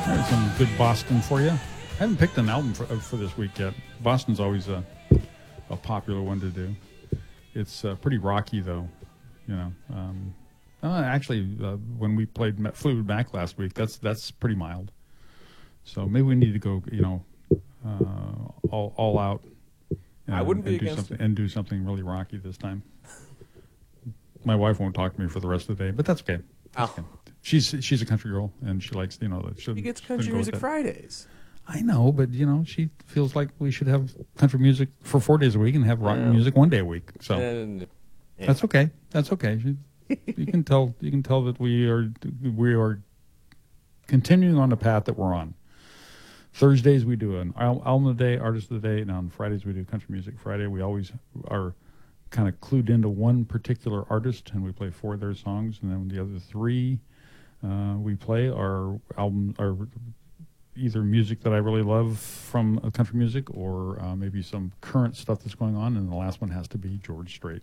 There's some good Boston for you. I haven't picked an album for this week yet. Boston's always a popular one to do. It's pretty rocky, though. You know, actually, when we played Fleetwood Mac last week, that's pretty mild. So maybe we need to go, all out. I wouldn't be against it. And do something really rocky this time. My wife won't talk to me for the rest of the day, but that's okay. That's okay. She's a country girl, and she likes, She gets country music Fridays. I know, but, she feels like we should have country music for 4 days a week and have rock music 1 day a week. So that's okay. That's okay. You can tell that we are continuing on the path that we're on. Thursdays we do an album of the day, artist of the day, and on Fridays we do country music Friday. We always are kind of clued into one particular artist, and we play 4 of their songs, and then the other 3 we play are either music that I really love from country music, or maybe some current stuff that's going on, and the last one has to be George Strait.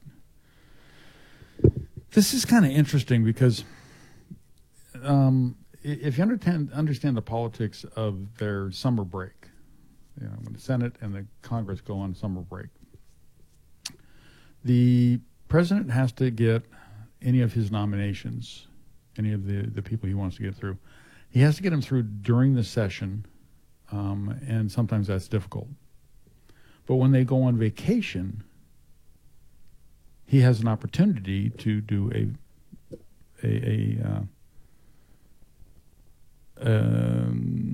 This is kind of interesting because if you understand the politics of their summer break, when the Senate and the Congress go on summer break, the president has to get any of his nominations, any of the people he wants to get through. He has to get them through during the session, and sometimes that's difficult. But when they go on vacation, he has an opportunity to do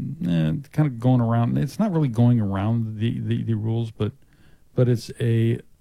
kind of going around. It's not really going around the rules, but it's a